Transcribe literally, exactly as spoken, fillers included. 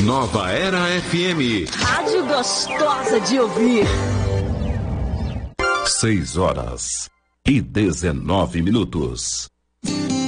Nova Era F M. Rádio gostosa de ouvir. Seis horas e dezenove minutos.